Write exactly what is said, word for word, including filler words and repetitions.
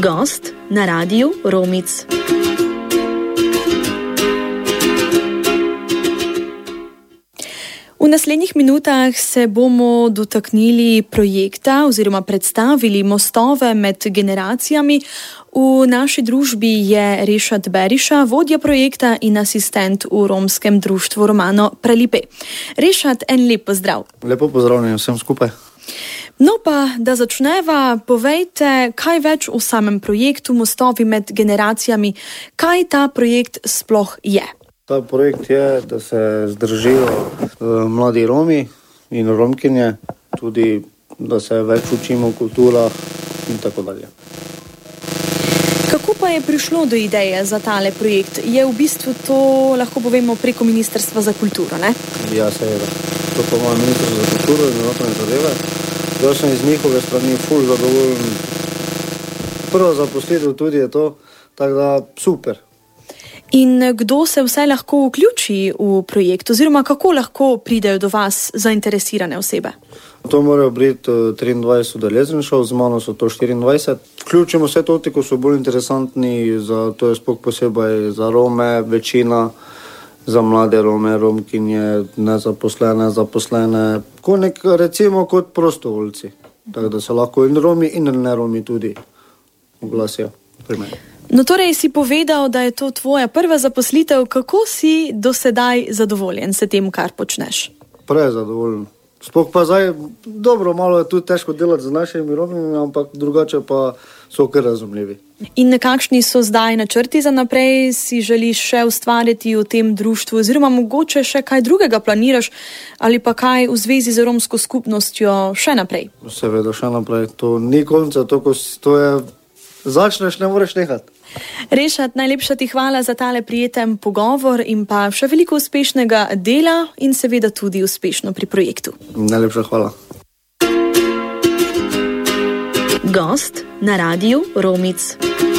Gost na Radiu Romic. V naslednjih minutah se bomo dotaknili projekta oziroma predstavili mostove med generacijami. V naši družbi je Rešad Beriša, vodja projekta in asistent v romskem društvu Romano Prelipe. Rešad, en lep pozdrav. Lepo pozdravljeni vsem skupaj. No pa, da začneva, povejte, kaj več o samem projektu Mostovi med generacijami, kaj ta projekt sploh je. Ta projekt je, da se združijo uh, mladi Romi in Romkinje, tudi da se več učimo o kulturah in tako dalje. Kako pa je prišlo do ideje za tale projekt? Je v bistvu to, lahko povemo, preko Ministrstva za kulturo, ne? Ja, seveda. To pa ima Ministrstvo za kulturo in notranje zadeve. Jaz sem iz njihove strani ful zadovoljen. Prva zaposlitev tudi je to, tako da super. In kdo se vse lahko vključi v projekt, oziroma kako lahko pridejo do vas zainteresirane osebe? To morajo biti triindvajset udeležencev, z mano so to štiriindvajset. Vključimo vse toti, ko so bolj interesantni, za, to je sploh posebej za Rome, večina, za mlade Rome, Romkinje, nezaposlene, zaposlene, ko nek, recimo kot prostovoljci. Tako da se lahko in Romi in ne Romi tudi oglasijo pri meni. No, torej si povedal, da je to tvoja prva zaposlitev. Kako si do sedaj zadovoljen s tem, kar počneš? Prej zadovoljen. Sploh pa zdaj, dobro, malo je tudi težko delati z našimi Romimi, ampak drugače pa so kar razumljivi. In kakšni so zdaj načrti za naprej? Si želiš še ustvarjati v tem društvu, oziroma mogoče še kaj drugega planiraš, ali pa kaj v zvezi z romsko skupnostjo še naprej? Seveda še naprej. To ni konca, to, to je... Začneš, ne moreš nehati. Rešad, najlepša ti hvala za tale prijeten pogovor in pa še veliko uspešnega dela in seveda tudi uspešno pri projektu. Najlepša hvala. Gost na Radiu Romic.